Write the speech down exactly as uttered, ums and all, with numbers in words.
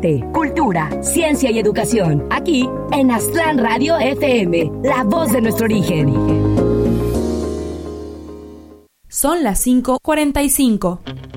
arte, cultura, ciencia y educación. Aquí en Aztlán Radio F M, la voz de nuestro origen. Son las cinco cuarenta y cinco.